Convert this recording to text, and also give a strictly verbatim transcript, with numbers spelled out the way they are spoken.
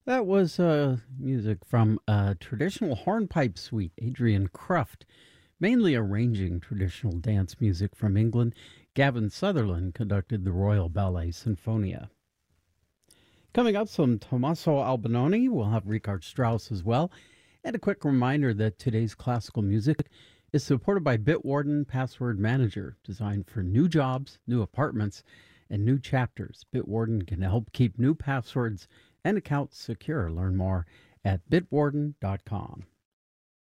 That was uh, music from a traditional hornpipe suite, Adrian Cruft, mainly arranging traditional dance music from England. Gavin Sutherland conducted the Royal Ballet Sinfonia. Coming up, some Tommaso Albinoni. We'll have Richard Strauss as well. And a quick reminder that today's classical music is supported by Bitwarden Password Manager, designed for new jobs, new apartments, and new chapters. Bitwarden can help keep new passwords and accounts secure. Learn more at bitwarden dot com.